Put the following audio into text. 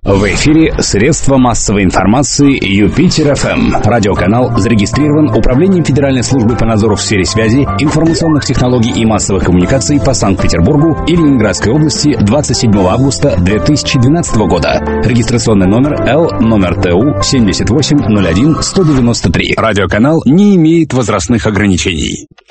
В эфире средства массовой информации Юпитер-ФМ. Радиоканал зарегистрирован Управлением Федеральной службы по надзору в сфере связи, информационных технологий и массовых коммуникаций по Санкт-Петербургу и Ленинградской области 27 августа 2012 года. Регистрационный номер Л, номер ТУ 7801-193. Радиоканал не имеет возрастных ограничений.